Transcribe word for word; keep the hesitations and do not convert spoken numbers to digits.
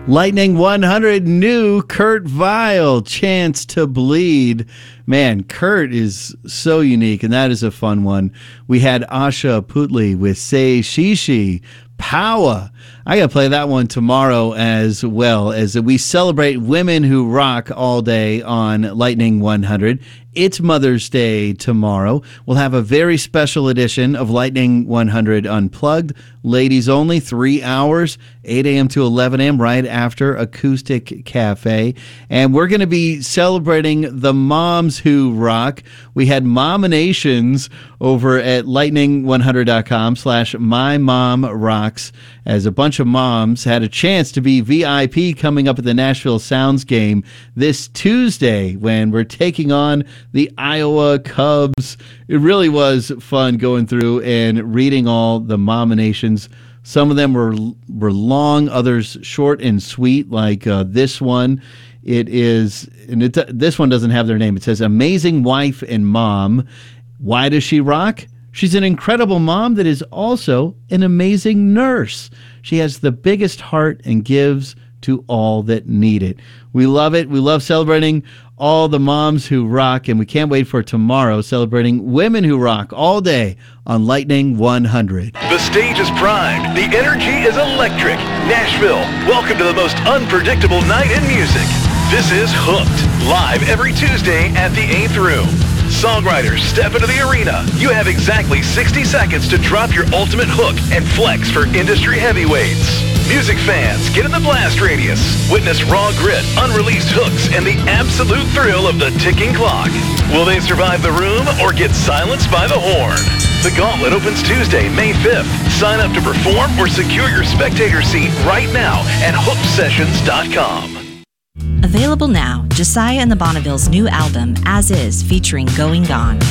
Lightning one hundred, new Kurt Vile, Chance to Bleed. Man, Kurt is so unique, and that is a fun one. We had Asha Putli with Say Shishi, Power. I got to play that one tomorrow as well, as we celebrate women who rock all day on Lightning one hundred. It's Mother's Day tomorrow. We'll have a very special edition of Lightning one hundred Unplugged. Ladies only, three hours, eight a.m. to eleven a.m., right after Acoustic Cafe. And we're going to be celebrating the moms who rock. We had Mominations over at lightning one hundred dot com slash my mom rocks, as a bunch of moms had a chance to be V I P coming up at the Nashville Sounds game this Tuesday when we're taking on the Iowa Cubs. It really was fun going through and reading all the Mominations. Some of them were were long, others short and sweet, like uh, this one. It is, and it, this one doesn't have their name. It says, Amazing Wife and Mom. Why does she rock? She's an incredible mom that is also an amazing nurse. She has the biggest heart and gives to all that need it. We love it. We love celebrating all the moms who rock, and we can't wait for tomorrow, celebrating women who rock all day on Lightning one hundred. The stage is primed. The energy is electric. Nashville, welcome to the most unpredictable night in music. This is Hooked, live every Tuesday at the eighth Room. Songwriters step into the arena. You have exactly sixty seconds to drop your ultimate hook and flex for industry heavyweights. Music fans, get in the blast radius. Witness raw grit, unreleased hooks, and the absolute thrill of the ticking clock. Will they survive the room or get silenced by the horn? The Gauntlet opens Tuesday, May fifth. Sign up to perform or secure your spectator seat right now at hooked sessions dot com. Available now, Josiah and the Bonnevilles' new album, As Is, featuring Going Gone.